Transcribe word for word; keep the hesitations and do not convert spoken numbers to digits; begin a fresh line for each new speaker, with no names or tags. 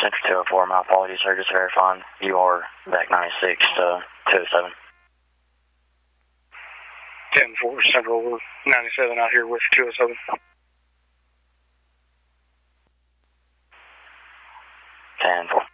Central two oh four, my apologies, sir. Just verifying you are back ninety-six to two oh seven.
ten four, Central ninety-seven out here with two oh seven.
ten four.